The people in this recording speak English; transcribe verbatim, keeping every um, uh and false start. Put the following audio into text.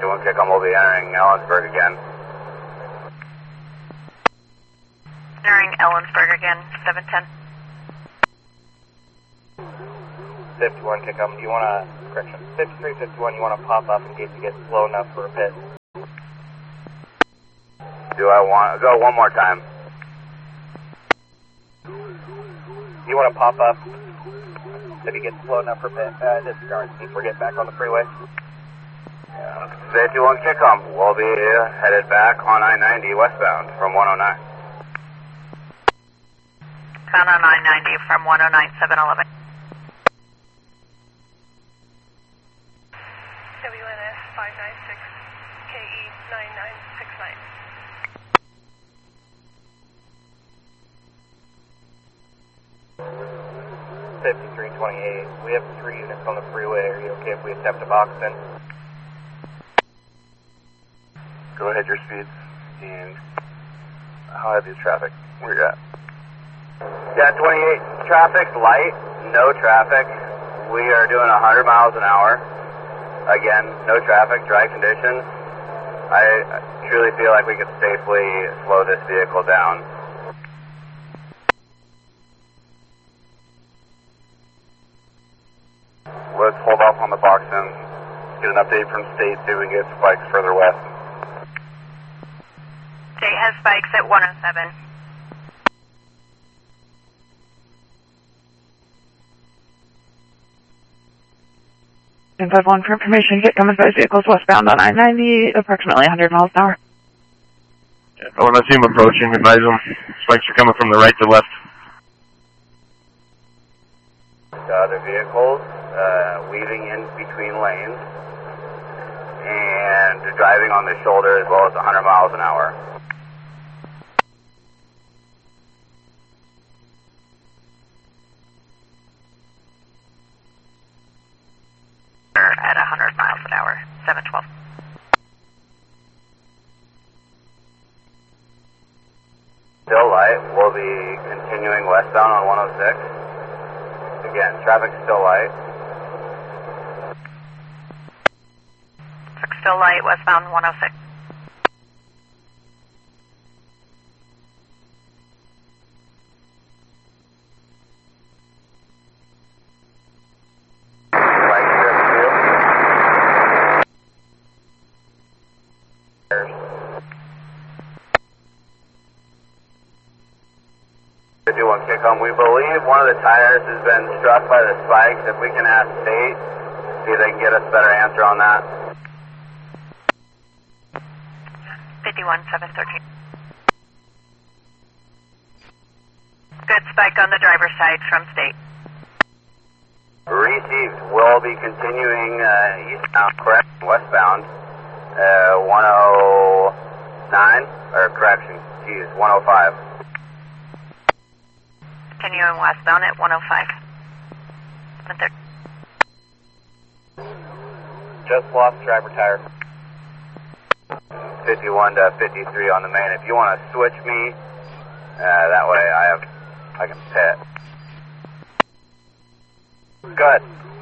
One kick on, we'll be entering Ellensburg again. Entering Ellensburg again, seven ten. fifty-one kick on, you want to, correction, fifty-three fifty-one, you want to pop up in case you get slow enough for a pit. Do I want, go one more time. You want to pop up if you get slow enough for a pit, uh, disregard, we're getting back on the freeway. fifty-one kick on, we'll be headed back on I ninety westbound from one oh nine. Found on I ninety from one oh nine, seven eleven. W N S five nine six, K E nine nine six nine. fifty-three twenty-eight, we have three units on the freeway, are you okay if we attempt to box in? Go ahead your speeds and how heavy is traffic? Where you at? Yeah, twenty-eight, traffic light, no traffic. We are doing one hundred miles an hour. Again, no traffic, dry conditions. I truly feel like we could safely slow this vehicle down. Let's hold off on the box and get an update from State, see if we can get spikes further west. State has spikes at one oh seven. ten five one for information, get Cummins by vehicles westbound on I ninety, approximately one hundred miles an hour. Yeah, when I see them approaching, advise them. Spikes are coming from the right to left. The other vehicles uh, weaving in between lanes and driving on the shoulder as well as one hundred miles an hour. At one hundred miles an hour, seven twelve. Still light, we'll be continuing westbound on one oh six. Again, traffic's still light. Traffic still light, westbound one oh six. fifty-one kick on. We believe one of the tires has been struck by the spikes. If we can ask State, see if they can get us a better answer on that. fifty-one seven thirteen. Good spike on the driver's side from State. Received. We'll be continuing uh, eastbound, correct, westbound, uh, one oh nine, or correction, geez, one oh five. Continuing westbound at one oh five. seven thirty. Just lost driver tire. fifty-one to fifty-three on the main. If you want to switch me, uh, that way I have, I can pit. Good.